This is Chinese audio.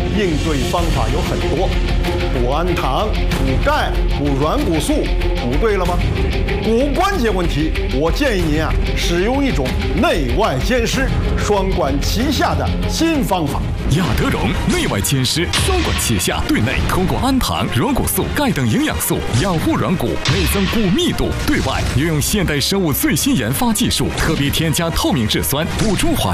应对方法有很多，补氨糖、补钙、补软骨素，补对了吗？骨关节问题，我建议您使用一种内外兼施、双管齐下的新方法。 亚德荣内外兼施，双管齐下，对内通过氨糖、软骨素、钙等营养素养护软骨，内增骨密度；对外运用现代生物最新研发技术，特别添加透明质酸，补中华